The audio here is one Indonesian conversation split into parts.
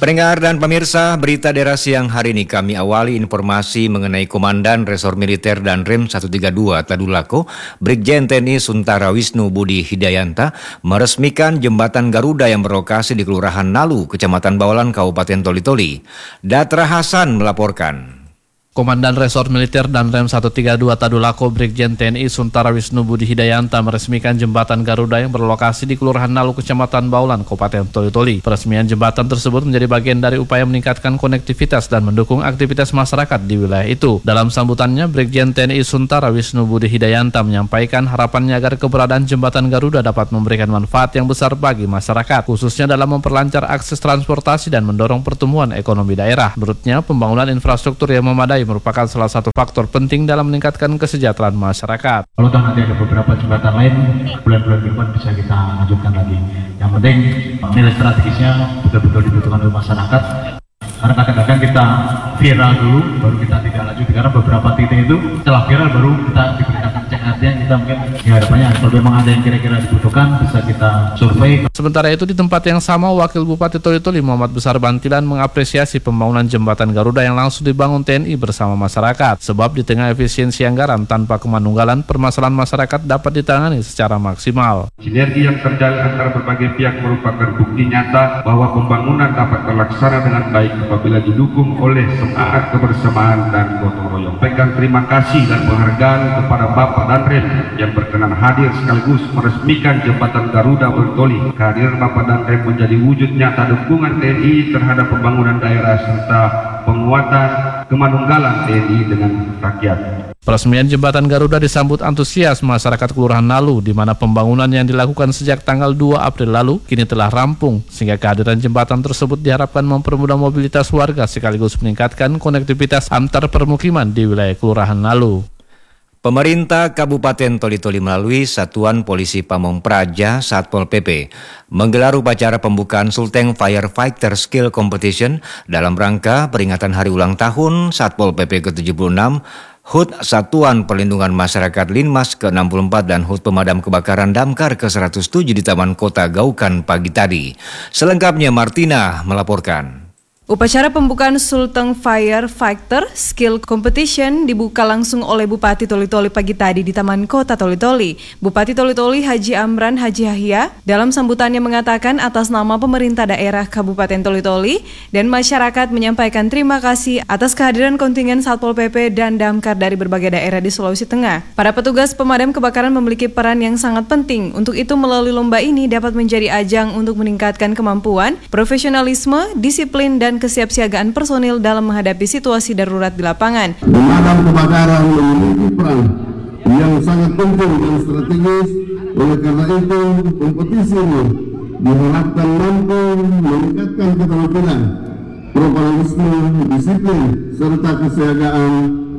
Pendengar dan pemirsa, berita daerah siang hari ini kami awali informasi mengenai Komandan Resor Militer dan Rem 132 Tadulako, Brigjen TNI Suntara Wisnu Budi Hidayanta, meresmikan jembatan Garuda yang berlokasi di Kelurahan Nalu, Kecamatan Bawalan, Kabupaten Toli-Toli. Datra Hasan melaporkan. Komandan Resor Militer dan Rem 132 Tadulako Brigjen TNI Suntara Wisnu Budi Hidayanta meresmikan jembatan Garuda yang berlokasi di Kelurahan Nalu, Kecamatan Bawalan, Kabupaten Toli-Toli. Peresmian jembatan tersebut menjadi bagian dari upaya meningkatkan konektivitas dan mendukung aktivitas masyarakat di wilayah itu. Dalam sambutannya, Brigjen TNI Suntara Wisnu Budi Hidayanta menyampaikan harapannya agar keberadaan jembatan Garuda dapat memberikan manfaat yang besar bagi masyarakat, khususnya dalam memperlancar akses transportasi dan mendorong pertumbuhan ekonomi daerah. Menurutnya, pembangunan infrastruktur yang memadai merupakan salah satu faktor penting dalam meningkatkan kesejahteraan masyarakat. Kalau nanti ada beberapa jembatan lain, bulan-bulan ke depan bisa kita lanjutkan lagi. Yang penting nilai strategisnya betul-betul dibutuhkan oleh masyarakat. Karena kadang-kadang kita viral dulu, baru kita tidak lanjut. Karena beberapa titik itu setelah viral baru kita diberikan cek artinya kita mungkin ya harapannya kalau memang ada yang kira-kira dibutuhkan bisa kita survei. Sementara itu di tempat yang sama, Wakil Bupati Toli-Toli Muhammad Besar Bantilan mengapresiasi pembangunan jembatan Garuda yang langsung dibangun TNI bersama masyarakat. Sebab di tengah efisiensi anggaran tanpa kemanunggalan, permasalahan masyarakat dapat ditangani secara maksimal. Sinergi yang terjalin antara berbagai pihak merupakan bukti nyata bahwa pembangunan dapat terlaksana dengan baik apabila didukung oleh semangat kebersamaan dan gotong royong. Sampaikan terima kasih dan penghargaan kepada Bapak dan Rem yang berkenan hadir sekaligus meresmikan jembatan Garuda Bertoli. Kehadiran Bapak dan Rem menjadi wujud nyata dukungan TNI terhadap pembangunan daerah serta penguatan kemanunggalan TNI dengan rakyat. Peresmian jembatan Garuda disambut antusias masyarakat Kelurahan Nalu, di mana pembangunan yang dilakukan sejak tanggal 2 April lalu kini telah rampung, sehingga kehadiran jembatan tersebut diharapkan mempermudah mobilitas warga sekaligus meningkatkan konektivitas antar permukiman di wilayah Kelurahan Nalu. Pemerintah Kabupaten Toli-Toli melalui Satuan Polisi Pamong Praja Satpol PP menggelar upacara pembukaan Sulteng Firefighter Skill Competition dalam rangka peringatan hari ulang tahun Satpol PP ke-76, HUT Satuan Perlindungan Masyarakat Linmas ke-64 dan HUT Pemadam Kebakaran Damkar ke-107 di Taman Kota Gaukan pagi tadi. Selengkapnya Martina melaporkan. Upacara pembukaan Sulteng Firefighter Skill Competition dibuka langsung oleh Bupati Toli-Toli pagi tadi di Taman Kota Toli-Toli. Bupati Toli-Toli Haji Amran Haji Yahya dalam sambutannya mengatakan atas nama pemerintah daerah Kabupaten Toli-Toli dan masyarakat menyampaikan terima kasih atas kehadiran kontingen Satpol PP dan Damkar dari berbagai daerah di Sulawesi Tengah. Para petugas pemadam kebakaran memiliki peran yang sangat penting. Untuk itu melalui lomba ini dapat menjadi ajang untuk meningkatkan kemampuan, profesionalisme, disiplin, dan kesiapsiagaan personil dalam menghadapi situasi darurat di lapangan. Pemadam kebakaran memiliki peran yang sangat penting dan strategis. Oleh karena itu, kompetisi ini diharapkan mampu meningkatkan keterampilan, profesionalisme, disiplin, serta kesiagaan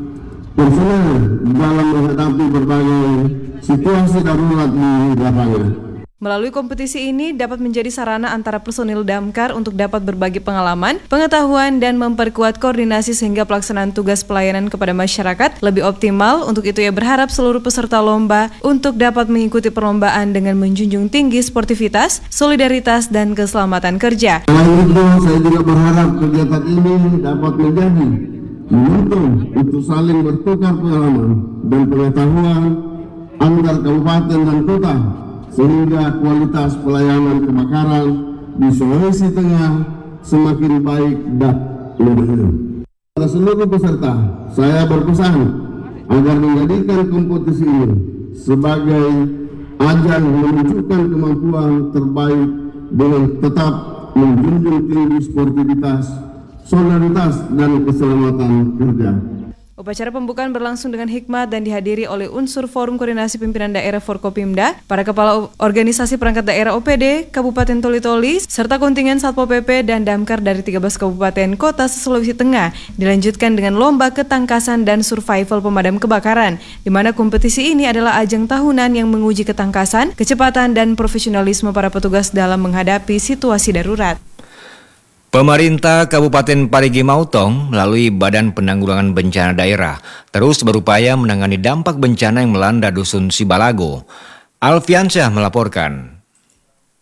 personil dalam menghadapi berbagai situasi darurat di lapangan. Melalui kompetisi ini dapat menjadi sarana antara personil Damkar untuk dapat berbagi pengalaman, pengetahuan, dan memperkuat koordinasi sehingga pelaksanaan tugas pelayanan kepada masyarakat lebih optimal. Untuk itu ia berharap seluruh peserta lomba untuk dapat mengikuti perlombaan dengan menjunjung tinggi sportivitas, solidaritas, dan keselamatan kerja. Selain itu, saya juga berharap kegiatan ini dapat menjadi momentum untuk saling bertukar pengalaman dan pengetahuan antar kabupaten dan kota, sehingga kualitas pelayanan kebakaran di Sulawesi Tengah semakin baik dan menurun. Pada seluruh peserta, saya berpesan agar menjadikan kompetisi ini sebagai ajang menunjukkan kemampuan terbaik dengan tetap menjunjung tinggi sportivitas, solidaritas, dan keselamatan kerja. Upacara pembukaan berlangsung dengan hikmat dan dihadiri oleh unsur Forum Koordinasi Pimpinan Daerah Forkopimda, para kepala organisasi perangkat daerah OPD, Kabupaten Toli-Toli, serta kontingen Satpol PP dan Damkar dari 13 kabupaten kota Sulawesi Tengah. Dilanjutkan dengan lomba ketangkasan dan survival pemadam kebakaran, di mana kompetisi ini adalah ajang tahunan yang menguji ketangkasan, kecepatan, dan profesionalisme para petugas dalam menghadapi situasi darurat. Pemerintah Kabupaten Parigi Mautong melalui Badan Penanggulangan Bencana Daerah terus berupaya menangani dampak bencana yang melanda Dusun Sibalago. Alfiansyah melaporkan.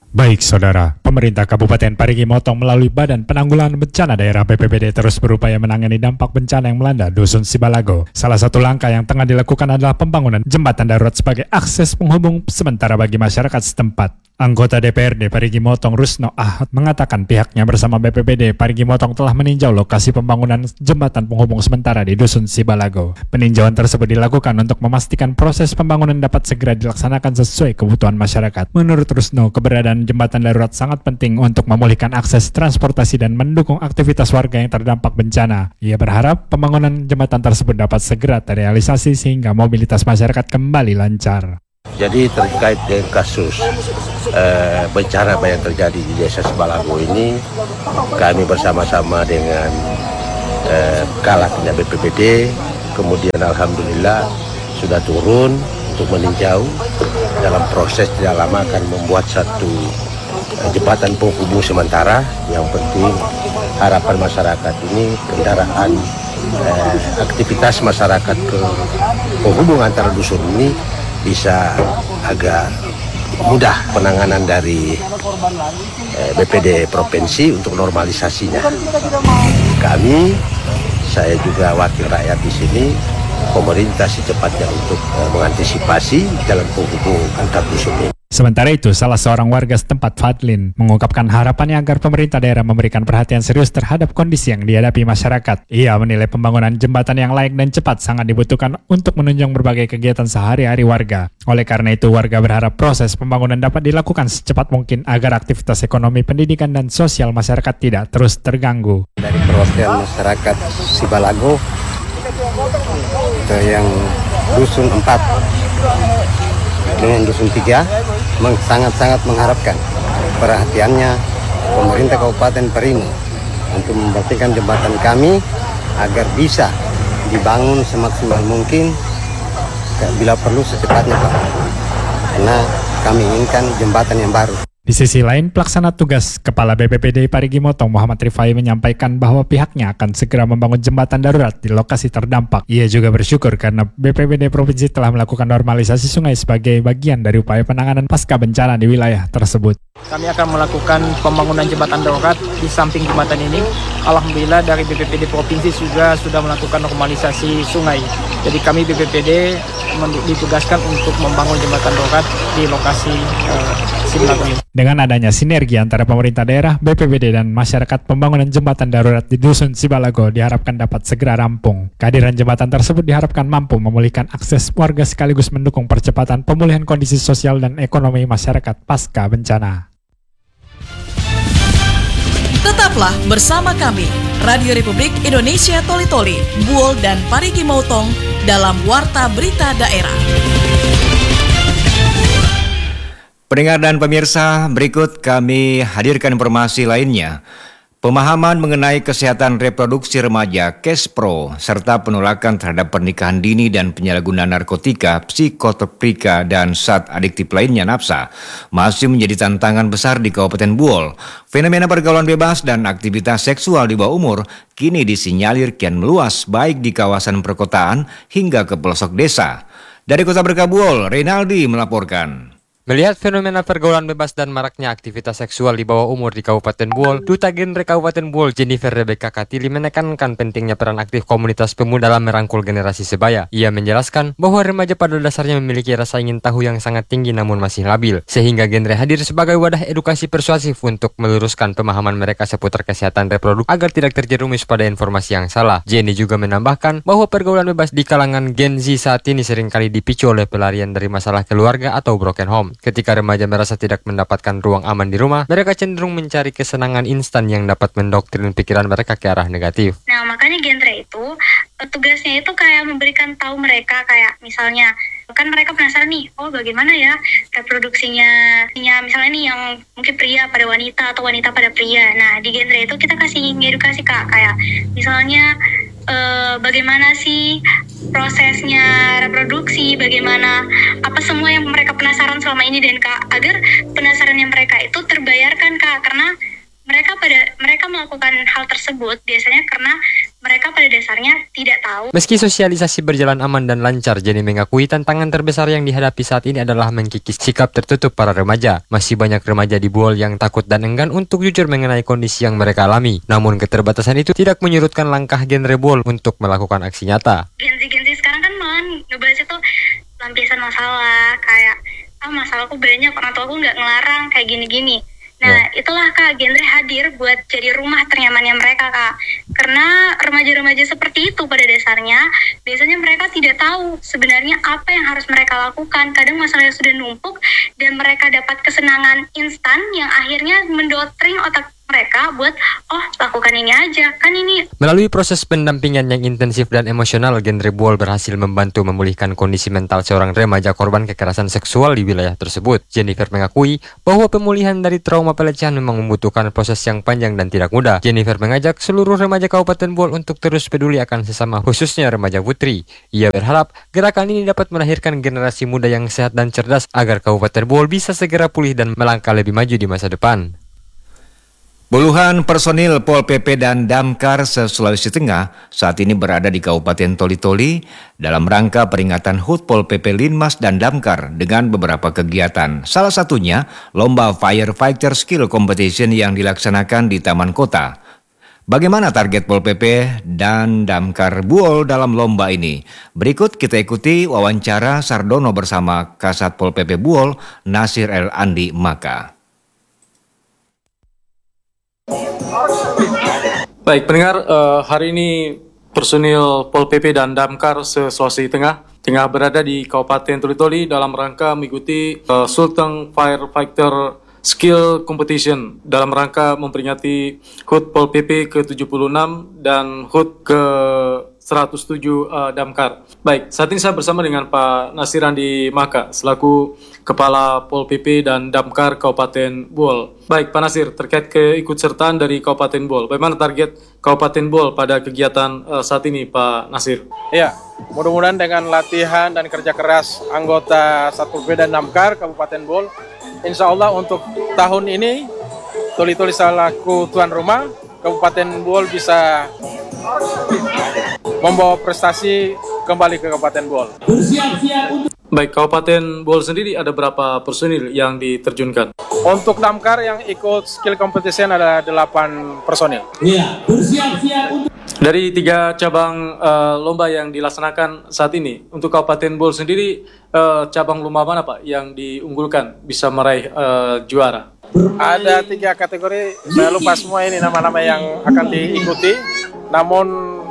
Baik saudara, pemerintah Kabupaten Parigi Motong melalui Badan Penanggulangan Bencana Daerah BPBD terus berupaya menangani dampak bencana yang melanda Dusun Sibalago. Salah satu langkah yang tengah dilakukan adalah pembangunan jembatan darurat sebagai akses penghubung sementara bagi masyarakat setempat. Anggota DPRD Parigi Motong Rusno Ahad mengatakan pihaknya bersama BPBD Parigi Motong telah meninjau lokasi pembangunan jembatan penghubung sementara di Dusun Sibalago. Peninjauan tersebut dilakukan untuk memastikan proses pembangunan dapat segera dilaksanakan sesuai kebutuhan masyarakat. Menurut Rusno, keberadaan jembatan darurat sangat penting untuk memulihkan akses transportasi dan mendukung aktivitas warga yang terdampak bencana. Ia berharap pembangunan jembatan tersebut dapat segera terrealisasi sehingga mobilitas masyarakat kembali lancar. Jadi terkait dengan kasus bencana yang terjadi di Desa Sibalago ini, kami bersama-sama dengan Kalaknya BPBD, kemudian alhamdulillah sudah turun untuk meninjau. Dalam proses tidak lama akan membuat satu jembatan penghubung sementara. Yang penting harapan masyarakat ini kendaraan aktivitas masyarakat ke penghubung antara dusun ini bisa agak mudah penanganan dari BPD Provinsi untuk normalisasinya. Kami, saya juga wakil rakyat di sini, pemerintah secepatnya untuk mengantisipasi jalan penghubung antar dusun ini. Sementara itu, salah seorang warga setempat, Fadlin, mengungkapkan harapannya agar pemerintah daerah memberikan perhatian serius terhadap kondisi yang dihadapi masyarakat. Ia menilai pembangunan jembatan yang layak dan cepat sangat dibutuhkan untuk menunjang berbagai kegiatan sehari-hari warga. Oleh karena itu, warga berharap proses pembangunan dapat dilakukan secepat mungkin agar aktivitas ekonomi, pendidikan, dan sosial masyarakat tidak terus terganggu. Dari perwakilan masyarakat Sibalago ke yang Dusun 4 dengan Dusun 3 sangat-sangat mengharapkan perhatiannya pemerintah Kabupaten Parigi untuk memperhatikan jembatan kami agar bisa dibangun semaksimal mungkin bila perlu secepatnya Pak, karena kami inginkan jembatan yang baru. Di sisi lain, pelaksana tugas Kepala BPBD Parigi Motong Muhammad Rifai menyampaikan bahwa pihaknya akan segera membangun jembatan darurat di lokasi terdampak. Ia juga bersyukur karena BPBD Provinsi telah melakukan normalisasi sungai sebagai bagian dari upaya penanganan pasca bencana di wilayah tersebut. Kami akan melakukan pembangunan jembatan darurat di samping jembatan ini. Alhamdulillah dari BPBD Provinsi juga sudah melakukan normalisasi sungai. Jadi kami BPBD ditugaskan untuk membangun jembatan darurat di lokasi Sibalago ini. Dengan adanya sinergi antara pemerintah daerah, BPBD, dan masyarakat, pembangunan jembatan darurat di Dusun Sibalago diharapkan dapat segera rampung. Kehadiran jembatan tersebut diharapkan mampu memulihkan akses warga sekaligus mendukung percepatan pemulihan kondisi sosial dan ekonomi masyarakat pasca bencana. Tetaplah bersama kami, Radio Republik Indonesia Toli-Toli, Buol dan Parigi Motong dalam Warta Berita Daerah. Pendengar dan pemirsa, berikut kami hadirkan informasi lainnya. Pemahaman mengenai kesehatan reproduksi remaja, KESPRO, serta penolakan terhadap pernikahan dini dan penyalahgunaan narkotika, psikotropika, dan zat adiktif lainnya nafsa masih menjadi tantangan besar di Kabupaten Buol. Fenomena pergaulan bebas dan aktivitas seksual di bawah umur kini disinyalir kian meluas baik di kawasan perkotaan hingga ke pelosok desa. Dari Kota Berkah Buol, Reynaldi melaporkan. Melihat fenomena pergaulan bebas dan maraknya aktivitas seksual di bawah umur di Kabupaten Buol, Duta Genre Kabupaten Buol Jennifer Rebecca Katili menekankan pentingnya peran aktif komunitas pemuda dalam merangkul generasi sebaya. Ia menjelaskan bahwa remaja pada dasarnya memiliki rasa ingin tahu yang sangat tinggi namun masih labil, sehingga genre hadir sebagai wadah edukasi persuasif untuk meluruskan pemahaman mereka seputar kesehatan reproduksi agar tidak terjerumus pada informasi yang salah. Jenny juga menambahkan bahwa pergaulan bebas di kalangan Gen Z saat ini seringkali dipicu oleh pelarian dari masalah keluarga atau broken home. Ketika remaja merasa tidak mendapatkan ruang aman di rumah, mereka cenderung mencari kesenangan instan yang dapat mendoktrin pikiran mereka ke arah negatif. Nah, makanya genre itu tugasnya itu kayak memberikan tahu mereka, kayak misalnya kan mereka penasaran nih, oh bagaimana ya reproduksinya, misalnya nih yang mungkin pria pada wanita atau wanita pada pria. Nah, di genre itu kita kasih edukasi Kak, kayak misalnya bagaimana sih prosesnya reproduksi, bagaimana apa semua yang mereka penasaran selama ini, dan Kak, agar penasarannya mereka itu terbayarkan Kak, karena mereka melakukan hal tersebut biasanya karena mereka pada dasarnya tidak tahu. Meski sosialisasi berjalan aman dan lancar, Jenny mengakui tantangan terbesar yang dihadapi saat ini adalah mengkikis sikap tertutup para remaja. Masih banyak remaja di Buol yang takut dan enggan untuk jujur mengenai kondisi yang mereka alami. Namun keterbatasan itu tidak menyurutkan langkah genre Buol untuk melakukan aksi nyata. Gen-Z sekarang kan malah ngebahas itu lampiasan masalah, kayak masalahku banyak, orang tuaku nggak ngelarang, kayak gini-gini. Nah, itulah Kak, genre hadir buat jadi rumah ternyamannya mereka, Kak. Karena remaja-remaja seperti itu pada dasarnya, biasanya mereka tidak tahu sebenarnya apa yang harus mereka lakukan. Kadang masalahnya sudah numpuk dan mereka dapat kesenangan instan yang akhirnya mendoktrin otak mereka buat, lakukan ini aja, kan ini. Melalui proses pendampingan yang intensif dan emosional, genre Buol berhasil membantu memulihkan kondisi mental seorang remaja korban kekerasan seksual di wilayah tersebut. Jennifer mengakui bahwa pemulihan dari trauma pelecehan memang membutuhkan proses yang panjang dan tidak mudah. Jennifer mengajak seluruh remaja Kabupaten Buol untuk terus peduli akan sesama, khususnya remaja putri. Ia berharap gerakan ini dapat melahirkan generasi muda yang sehat dan cerdas agar Kabupaten Buol bisa segera pulih dan melangkah lebih maju di masa depan. Puluhan personil Pol PP dan Damkar se-Sulawesi Tengah saat ini berada di Kabupaten Toli-Toli dalam rangka peringatan HUT Pol PP Linmas dan Damkar dengan beberapa kegiatan. Salah satunya Lomba Firefighter Skill Competition yang dilaksanakan di Taman Kota. Bagaimana target Pol PP dan Damkar Buol dalam lomba ini? Berikut kita ikuti wawancara Sardono bersama Kasat Pol PP Buol, Nasir El Andi Maka. Baik pendengar, hari ini personil Pol PP dan Damkar se-Sulawesi Tengah berada di Kabupaten Toli-Toli dalam rangka mengikuti Sulteng Firefighter Skill Competition dalam rangka memperingati HUT Pol PP ke-76 dan HUT ke-107 Damkar. Baik, saat ini saya bersama dengan Pak Nasir Andi Maka selaku Kepala Pol PP dan Damkar Kabupaten Buol. Baik, Pak Nasir, terkait keikutsertaan dari Kabupaten Buol, bagaimana target Kabupaten Buol pada kegiatan saat ini, Pak Nasir? Iya, mudah-mudahan dengan latihan dan kerja keras anggota Satpol PP dan Damkar Kabupaten Buol, insya Allah untuk tahun ini Toli-Toli selaku tuan rumah, Kabupaten Buol bisa membawa prestasi kembali ke Kabupaten Buol. Baik, Kabupaten Buol sendiri ada berapa personil yang diterjunkan? Untuk Damkar yang ikut skill competition ada 8 personil. Iya, bersiap-siap. Dari 3 cabang lomba yang dilaksanakan saat ini, untuk Kabupaten Buol sendiri cabang lomba mana Pak yang diunggulkan bisa meraih juara? Ada 3 kategori, saya lupa semua ini nama-nama yang akan diikuti. Namun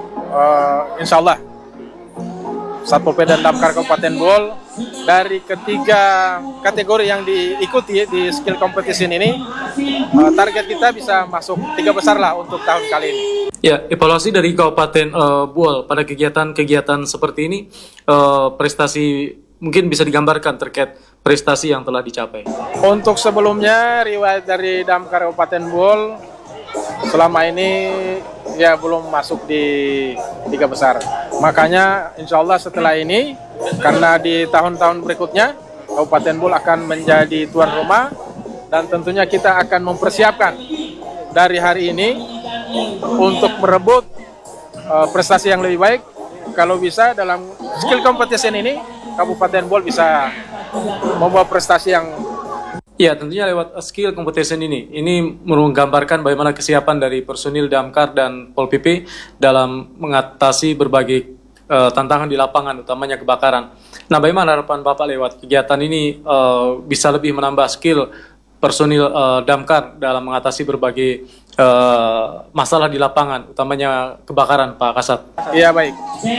insya Allah Satpol PP dan Damkar Kabupaten Buol dari ketiga kategori yang diikuti di skill competition ini, target kita bisa masuk 3 besar lah untuk tahun kali ini. Ya, evaluasi dari Kabupaten Buol pada kegiatan-kegiatan seperti ini, prestasi mungkin bisa digambarkan terkait prestasi yang telah dicapai. Untuk sebelumnya, riwayat dari Damkar Kabupaten Buol selama ini ya belum masuk di 3 besar. Makanya insya Allah setelah ini, karena di tahun-tahun berikutnya Kabupaten Buol akan menjadi tuan rumah, dan tentunya kita akan mempersiapkan dari hari ini untuk merebut prestasi yang lebih baik. Kalau bisa dalam skill competition ini Kabupaten Buol bisa membawa prestasi yang... Ya, tentunya lewat skill competition ini menggambarkan bagaimana kesiapan dari personil Damkar dan Pol PP dalam mengatasi berbagai tantangan di lapangan, utamanya kebakaran. Nah, bagaimana harapan Bapak lewat kegiatan ini bisa lebih menambah skill personil Damkar dalam mengatasi berbagai masalah di lapangan, utamanya kebakaran, Pak Kasat? Iya, baik.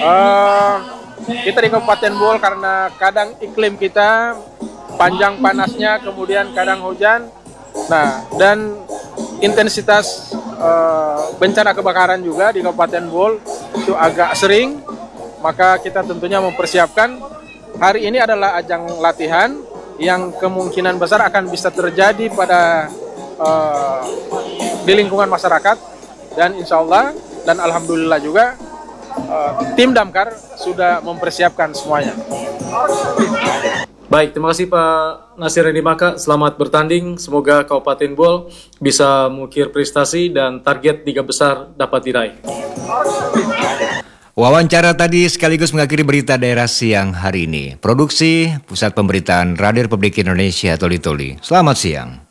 Kita di Kabupaten Buol karena kadang iklim kita panjang panasnya, kemudian kadang hujan. Nah, dan intensitas bencana kebakaran juga di Kabupaten Buol itu agak sering. Maka kita tentunya mempersiapkan hari ini adalah ajang latihan yang kemungkinan besar akan bisa terjadi pada di lingkungan masyarakat. Dan insya Allah dan alhamdulillah juga tim Damkar sudah mempersiapkan semuanya. Baik, terima kasih Pak Nasir Rendi Maka. Selamat bertanding. Semoga Kabupaten Buol bisa mengukir prestasi dan target 3 besar dapat diraih. Wawancara tadi sekaligus mengakhiri berita daerah siang hari ini. Produksi Pusat Pemberitaan Radio Republik Indonesia Toli-Toli. Selamat siang.